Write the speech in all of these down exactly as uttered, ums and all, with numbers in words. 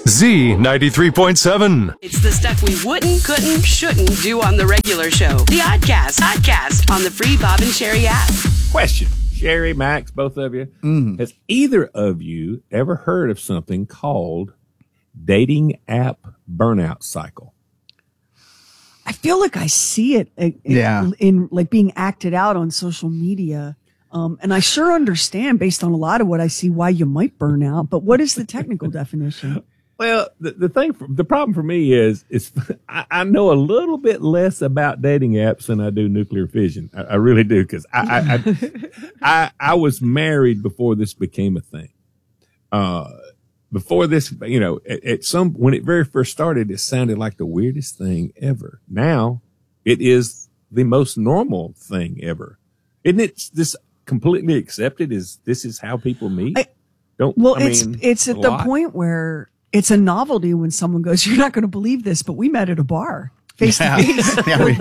Z ninety-three point seven. It's the stuff we wouldn't, couldn't, shouldn't do on the regular show. The Oddcast, Oddcast on the free Bob and Sherry app. Question. Sherry, Max, both of you. Mm. Has either of you ever heard of something called dating app burnout cycle? I feel like I see it in, yeah. in, in like being acted out on social media. Um, and I sure understand based on a lot of what I see why you might burn out. But what is the technical definition? Well, the, the thing, for, the problem for me is, is I, I know a little bit less about dating apps than I do nuclear fission. I, I really do, because I I, I, I I was married before this became a thing. Uh, before this, you know, at, at some when it very first started, it sounded like the weirdest thing ever. Now, it is the most normal thing ever. Isn't it this completely accepted? Is this is how people meet? I, Don't well, I it's mean, it's at the lot? point where it's a novelty when someone goes, "You're not going to believe this, but we met at a bar face to face."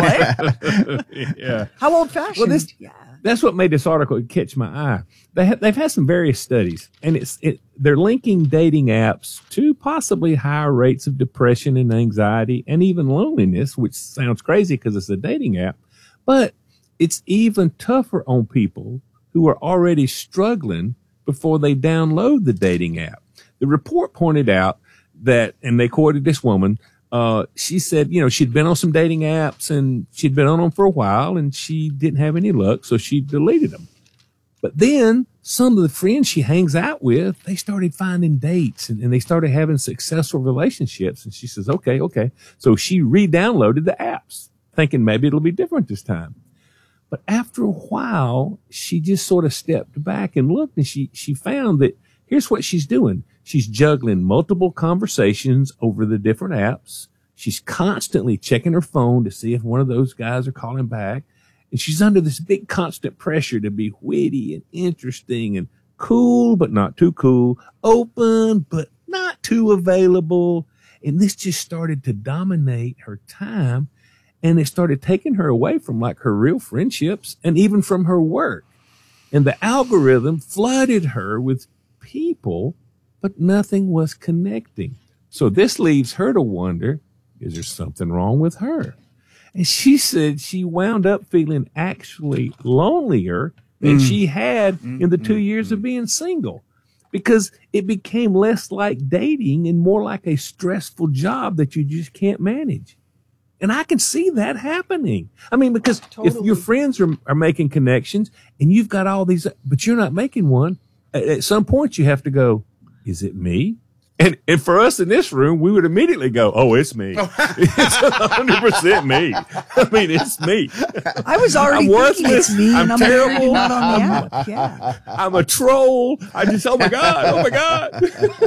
What? Yeah. How old fashioned? Well, this, yeah. That's what made this article catch my eye. They have, they've had some various studies, and it's it, they're linking dating apps to possibly higher rates of depression and anxiety and even loneliness, which sounds crazy because it's a dating app, but it's even tougher on people who are already struggling before they download the dating app. The report pointed out that, and they quoted this woman, uh, she said, you know, she'd been on some dating apps and she'd been on them for a while and she didn't have any luck, so she deleted them. But then some of the friends she hangs out with, they started finding dates and, and they started having successful relationships. And she says, okay, okay. So she re-downloaded the apps thinking maybe it'll be different this time. But after a while, she just sort of stepped back and looked, and she, she found that here's what she's doing. She's juggling multiple conversations over the different apps. She's constantly checking her phone to see if one of those guys are calling back. And she's under this big constant pressure to be witty and interesting and cool, but not too cool, open, but not too available. And this just started to dominate her time. And it started taking her away from like her real friendships and even from her work. And the algorithm flooded her with people, but nothing was connecting. So this leaves her to wonder, is there something wrong with her? And she said she wound up feeling actually lonelier than mm. she had mm, in the two mm, years mm. of being single, because it became less like dating and more like a stressful job that you just can't manage. And I can see that happening. I mean, because totally. If your friends are, are making connections and you've got all these, but you're not making one, at some point you have to go, is it me? And, and for us in this room, we would immediately go, oh, it's me. It's one hundred percent me. I mean, it's me. I was already I'm thinking it's me I'm and I'm terrible. not on the I'm, app. Yeah. I'm a troll. I just, oh my God, oh my God.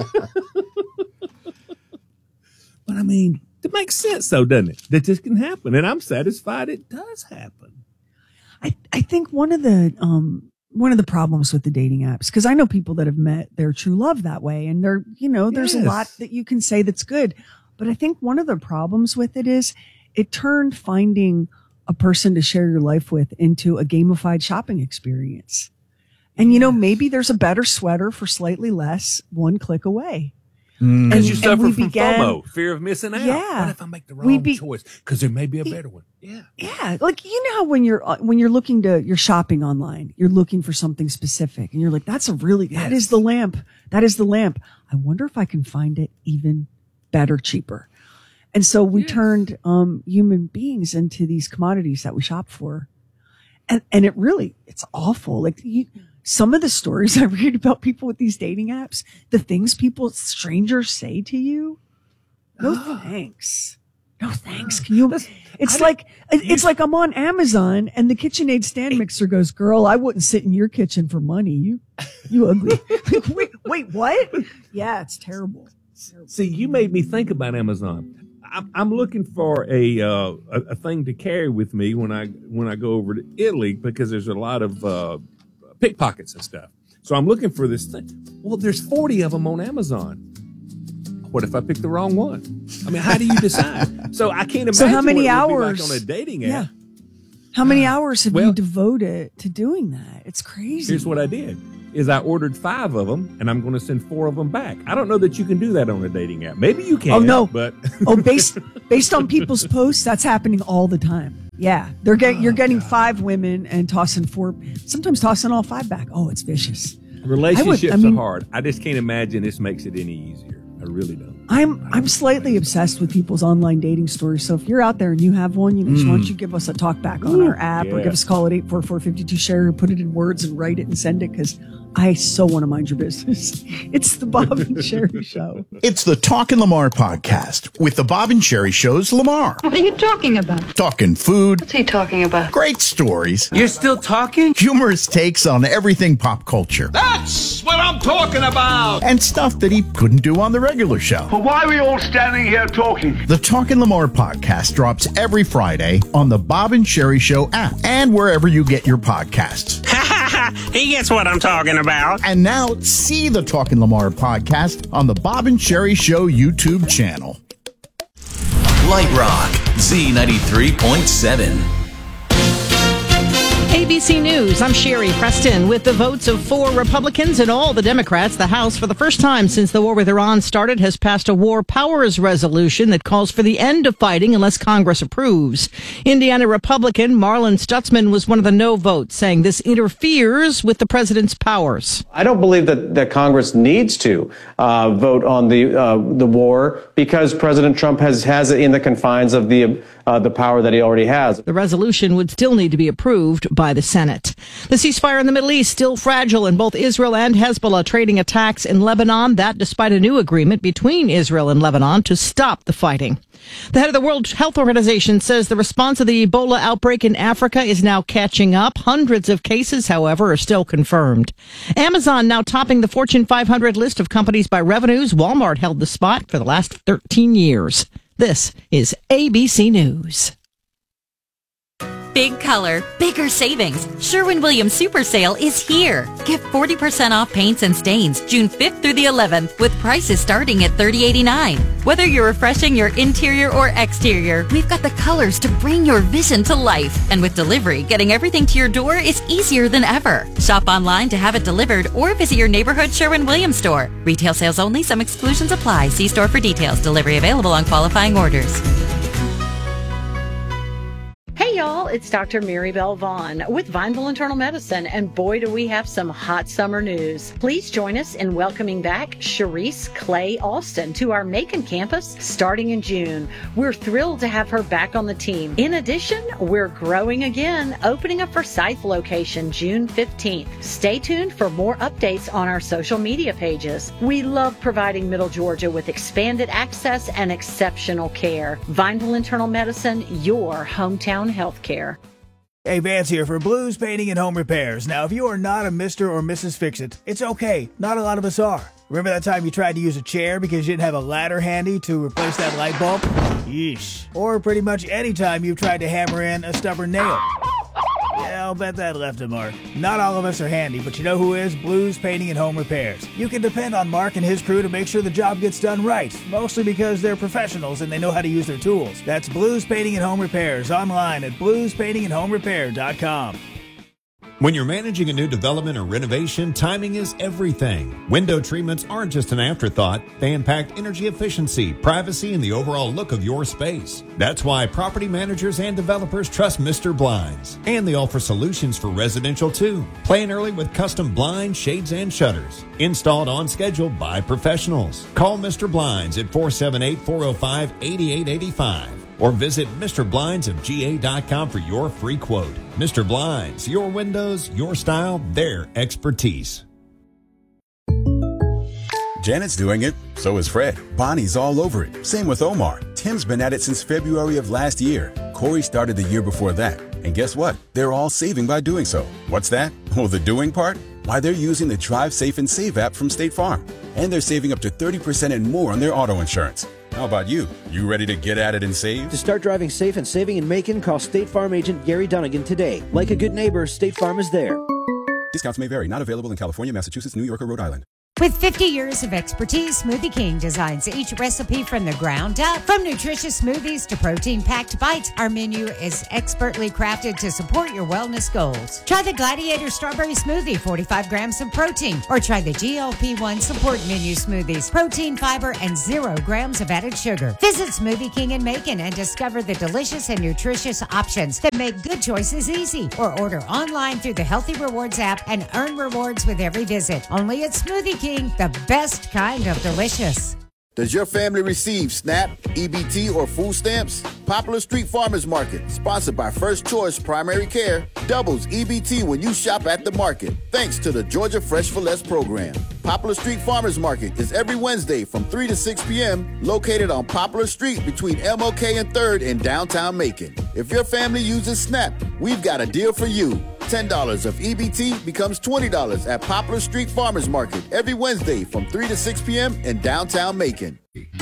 But I mean, it makes sense, though, doesn't it? That this can happen, and I'm satisfied it does happen. I I think one of the um one of the problems with the dating apps, because I know people that have met their true love that way, and they're you know there's yes. a lot that you can say that's good, but I think one of the problems with it is it turned finding a person to share your life with into a gamified shopping experience, and yes. you know maybe there's a better sweater for slightly less, one click away. Mm. And you suffer and from began, FOMO, fear of missing out. Yeah, what if I make the wrong be, choice? Because there may be a better one. Yeah, yeah. Like you know how when you're when you're looking to you're shopping online, you're looking for something specific, and you're like, "That's a really yes. that is the lamp. That is the lamp. I wonder if I can find it even better, cheaper." And so we yes. turned um, human beings into these commodities that we shop for, and and it really it's awful. Like you. Some of the stories I read about people with these dating apps, the things people, strangers say to you, no oh. thanks. No thanks. Can you, it's like, it's like I'm on Amazon and the KitchenAid stand mixer goes, girl, I wouldn't sit in your kitchen for money. You, you ugly. wait, wait, what? Yeah, it's terrible. See, you made me think about Amazon. I'm, I'm looking for a, uh, a, a thing to carry with me when I, when I go over to Italy, because there's a lot of, uh, pickpockets and stuff. So I'm looking for this thing. Well, there's forty of them on Amazon. What if I pick the wrong one? I mean, how do you decide? So I can't imagine so how many what it hours would be like on a dating app. Yeah. How many hours have well, you devoted to doing that? It's crazy. Here's what I did. is I ordered five of them, and I'm going to send four of them back. I don't know that you can do that on a dating app. Maybe you can. Oh, no. But oh, based based on people's posts, that's happening all the time. Yeah, they're getting you're getting five women and tossing four, sometimes tossing all five back. Oh, it's vicious. Relationships I would, I mean, are hard. I just can't imagine this makes it any easier. I really don't. I'm I'm slightly obsessed with people's online dating stories. So if you're out there and you have one, you know, mm. just why don't you give us a talk back on Ooh, our app yeah. or give us a call at eight four four, five two, share or put it in words and write it and send it, because I so want to mind your business. It's the Bob and Sherry Show. It's the Talkin' Lamar podcast with the Bob and Sherry Show's Lamar. What are you talking about? Talking food. What's he talking about? Great stories. You're still talking? Humorous takes on everything pop culture. That's what I'm talking about. And stuff that he couldn't do on the regular show. But why are we all standing here talking? The Talkin' Lamar podcast drops every Friday on the Bob and Sherry Show app and wherever you get your podcasts. He gets what I'm talking about. And now see the Talkin' Lamar podcast on the Bob and Sherry Show YouTube channel. Light Rock, Z ninety-three point seven. A B C News, I'm Sherry Preston. With the votes of four Republicans and all the Democrats, the House, for the first time since the war with Iran started, has passed a war powers resolution that calls for the end of fighting unless Congress approves. Indiana Republican Marlin Stutzman was one of the no votes, saying this interferes with the president's powers. I don't believe that, that Congress needs to uh, vote on the uh, the war because President Trump has, has it in the confines of the uh, the power that he already has. The resolution would still need to be approved by the Senate. The ceasefire in the Middle East still fragile, and both Israel and Hezbollah trading attacks in Lebanon, that despite a new agreement between Israel and Lebanon to stop the fighting. The head of the World Health Organization says the response to the Ebola outbreak in Africa is now catching up. Hundreds of cases, however, are still confirmed. Amazon now topping the Fortune five hundred list of companies by revenues. Walmart held the spot for the last thirteen years. This is A B C News. Big color, bigger savings. Sherwin-Williams Super Sale is here. Get forty percent off paints and stains June fifth through the eleventh with prices starting at thirty eighty-nine. Whether you're refreshing your interior or exterior, we've got the colors to bring your vision to life. And with delivery, getting everything to your door is easier than ever. Shop online to have it delivered or visit your neighborhood Sherwin-Williams store. Retail sales only. Some exclusions apply. See store for details. Delivery available on qualifying orders. Hey y'all, it's Doctor Mary Bell Vaughn with Vineville Internal Medicine, and boy do we have some hot summer news. Please join us in welcoming back Sharice Clay Alston to our Macon campus starting in June. We're thrilled to have her back on the team. In addition, we're growing again, opening a Forsyth location June fifteenth. Stay tuned for more updates on our social media pages. We love providing Middle Georgia with expanded access and exceptional care. Vineville Internal Medicine, your hometown healthcare. Hey, Vance here for Blues Painting and Home Repairs. Now, if you are not a Mister or Missus Fix-It, it's okay. Not a lot of us are. Remember that time you tried to use a chair because you didn't have a ladder handy to replace that light bulb? Yeesh. Or pretty much any time you've tried to hammer in a stubborn nail. Yeah, I'll bet that left a mark. Not all of us are handy, but you know who is? Blues Painting and Home Repairs. You can depend on Mark and his crew to make sure the job gets done right, mostly because they're professionals and they know how to use their tools. That's Blues Painting and Home Repairs, online at blues painting and home repair dot com. When you're managing a new development or renovation, timing is everything. Window treatments aren't just an afterthought. They impact energy efficiency, privacy, and the overall look of your space. That's why property managers and developers trust Mister Blinds. And they offer solutions for residential too. Plan early with custom blinds, shades, and shutters. Installed on schedule by professionals. Call Mister Blinds at four seven eight, four oh five, eight eight eight five. Or visit Mister Blinds of G A dot com for your free quote. Mister Blinds, your windows, your style, their expertise. Janet's doing it, so is Fred. Bonnie's all over it. Same with Omar. Tim's been at it since February of last year. Corey started the year before that. And guess what? They're all saving by doing so. What's that? Oh, the doing part? Why, they're using the Drive Safe and Save app from State Farm. And they're saving up to thirty percent and more on their auto insurance. How about you? You ready to get at it and save? To start driving safe and saving in Macon, call State Farm agent Gary Dunnigan today. Like a good neighbor, State Farm is there. Discounts may vary. Not available in California, Massachusetts, New York, or Rhode Island. With fifty years of expertise, Smoothie King designs each recipe from the ground up. From nutritious smoothies to protein-packed bites, our menu is expertly crafted to support your wellness goals. Try the Gladiator Strawberry Smoothie, forty-five grams of protein, or try the G L P one Support Menu Smoothies, protein, fiber, and zero grams of added sugar. Visit Smoothie King in Macon and discover the delicious and nutritious options that make good choices easy. Or order online through the Healthy Rewards app and earn rewards with every visit. Only at Smoothie King. The best kind of delicious. Does your family receive SNAP, E B T, or food stamps? Popular Street Farmers Market, sponsored by First Choice Primary Care, doubles E B T when you shop at the market, thanks to the Georgia Fresh for Less program. Popular Street Farmers Market is every Wednesday from three to six p.m., located on Poplar Street between M L K and third in downtown Macon. If your family uses SNAP, we've got a deal for you. ten dollars of E B T becomes twenty dollars at Poplar Street Farmers Market every Wednesday from three to six p.m. in downtown Macon.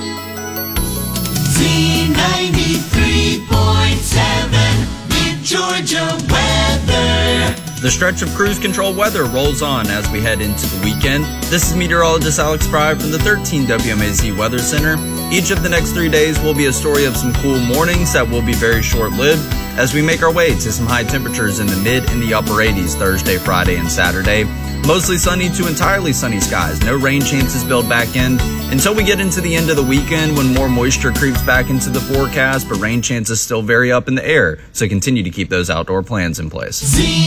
Z ninety-three point seven, Mid Georgia weather. The stretch of cruise control weather rolls on as we head into the weekend. This is meteorologist Alex Fry from the thirteen W M A Z Weather Center. Each of the next three days will be a story of some cool mornings that will be very short-lived as we make our way to some high temperatures in the mid and the upper eighties Thursday, Friday, and Saturday. Mostly sunny to entirely sunny skies. No rain chances build back in until we get into the end of the weekend when more moisture creeps back into the forecast, but rain chances still vary up in the air. So continue to keep those outdoor plans in place. Z